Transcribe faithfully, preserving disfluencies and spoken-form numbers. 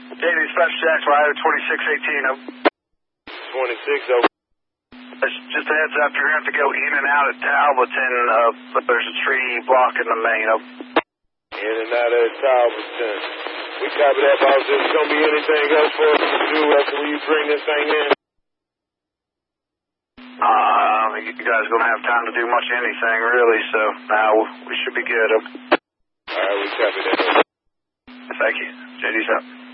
J D Dispatch Jackson, I have twenty-six eighteen. twenty-six oh. Just a heads up, you're going to have to go in and out at Talbotton, uh, but there's a tree blocking the main. In and out at Talbotton. We copy that, boss. Is there going to be anything else for us to do after you bring this thing in? Uh, I don't think you guys are going to have time to do much anything, really, so now we should be good. All right, we copy that. Thank you. J D's up.